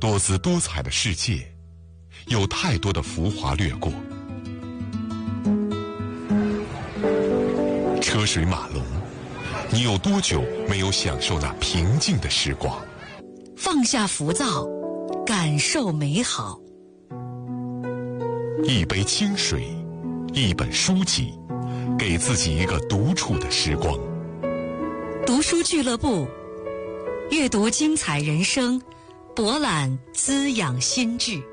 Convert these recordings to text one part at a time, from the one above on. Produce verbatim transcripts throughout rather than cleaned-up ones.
多姿多彩的世界，有太多的浮华掠过。车水马龙，你有多久没有享受那平静的时光？ 放下浮躁，感受美好。 一杯清水，一本书籍，给自己一个独处的时光。 读书俱乐部，阅读精彩人生，博览滋养心智。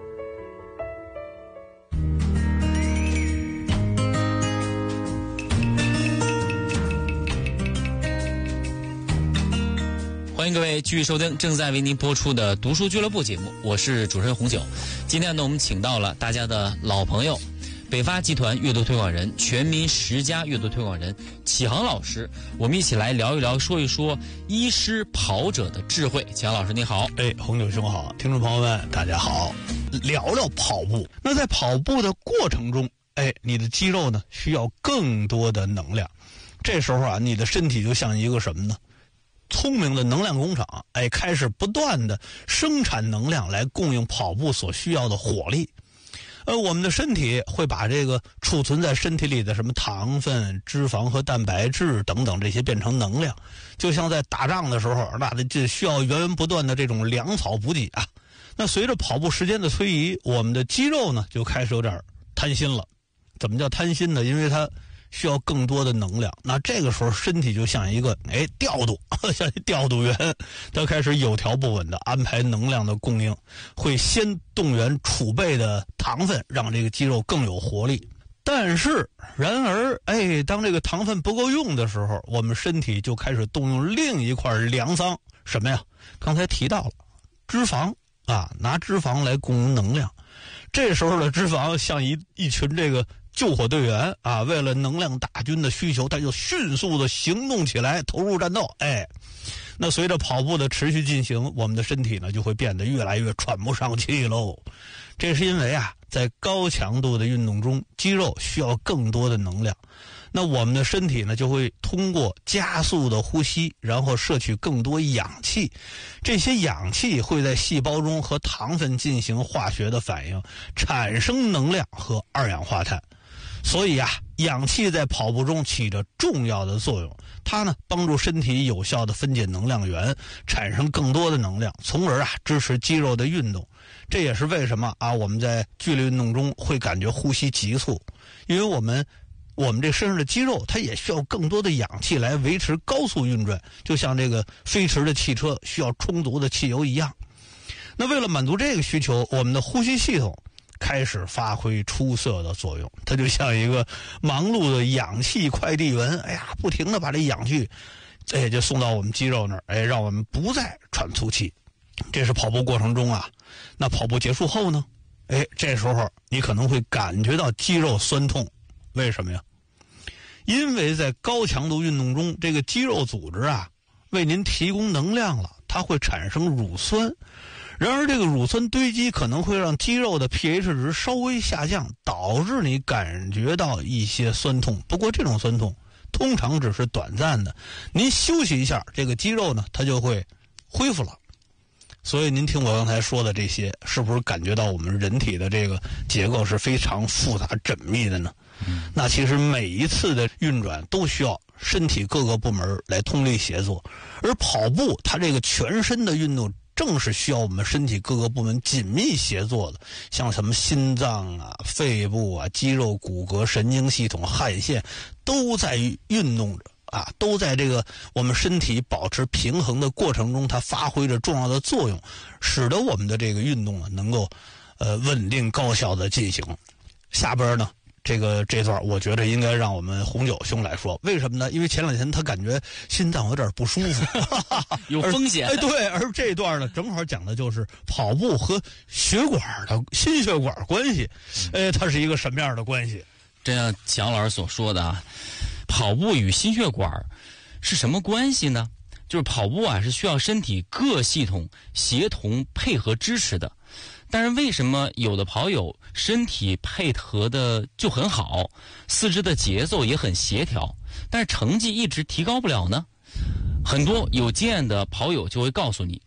欢迎各位继续收听正在为您播出的读书俱乐部节目，我是主持人红九。今天呢，我们请到了大家的老朋友，北发集团阅读推广人、全民十佳阅读推广人启航老师，我们一起来聊一聊，说一说医师跑者的智慧。启航老师你好。 哎，红九兄好，听众朋友们大家好。聊聊跑步，那在跑步的过程中，哎，你的肌肉呢需要更多的能量，这时候啊，你的身体就像一个什么呢？聪明的能量工厂，哎，开始不断的生产能量来供应跑步所需要的火力。呃，我们的身体会把这个储存在身体里的什么糖分、脂肪和蛋白质等等这些变成能量，就像在打仗的时候，那这需要源源不断的这种粮草补给啊。那随着跑步时间的推移，我们的肌肉呢就开始有点贪心了。怎么叫贪心呢？因为它需要更多的能量，那这个时候身体就像一个哎调度，像一调度员，他开始有条不紊的安排能量的供应，会先动员储备的糖分，让这个肌肉更有活力。但是，然而，哎，当这个糖分不够用的时候，我们身体就开始动用另一块粮仓，什么呀？刚才提到了脂肪啊，拿脂肪来供应能量。这时候的脂肪像一一群这个救火队员啊，为了能量大军的需求，他就迅速的行动起来，投入战斗。哎，那随着跑步的持续进行，我们的身体呢就会变得越来越喘不上气喽。这是因为啊，在高强度的运动中，肌肉需要更多的能量，那我们的身体呢就会通过加速的呼吸，然后摄取更多氧气。这些氧气会在细胞中和糖分进行化学的反应，产生能量和二氧化碳。所以啊，氧气在跑步中起着重要的作用，它呢帮助身体有效的分解能量源，产生更多的能量，从而啊支持肌肉的运动。这也是为什么啊我们在剧烈运动中会感觉呼吸急促，因为我们我们这身上的肌肉它也需要更多的氧气来维持高速运转，就像这个飞驰的汽车需要充足的汽油一样。那为了满足这个需求，我们的呼吸系统开始发挥出色的作用，它就像一个忙碌的氧气快递员，哎呀，不停的把这氧气，哎，就送到我们肌肉那儿，哎，让我们不再喘粗气。这是跑步过程中啊，那跑步结束后呢，哎，这时候你可能会感觉到肌肉酸痛，为什么呀？因为在高强度运动中，这个肌肉组织啊，为您提供能量了，它会产生乳酸。然而这个乳酸堆积可能会让肌肉的 pH 值稍微下降，导致你感觉到一些酸痛。不过这种酸痛通常只是短暂的，您休息一下，这个肌肉呢它就会恢复了。所以您听我刚才说的这些，是不是感觉到我们人体的这个结构是非常复杂缜密的呢？嗯、那其实每一次的运转都需要身体各个部门来通力协作，而跑步它这个全身的运动正是需要我们身体各个部门紧密协作的，像什么心脏啊、肺部啊、肌肉、骨骼、神经系统、汗腺都在运动着啊，都在这个我们身体保持平衡的过程中，它发挥着重要的作用，使得我们的这个运动呢能够呃稳定高效的进行。下边呢，这个这段我觉得应该让我们红九兄来说，为什么呢？因为前两天他感觉心脏有点不舒服， 有风险。 哎，对，而这段呢，正好讲的就是跑步和血管的心血管关系，哎，它是一个什么样的关系？ 这样强老师所说的啊，跑步与心血管是什么关系呢？就是跑步啊是需要身体各系统协同配合支持的。但是为什么有的跑友身体配合的就很好，四肢的节奏也很协调，但是成绩一直提高不了呢？很多有经验的跑友就会告诉你，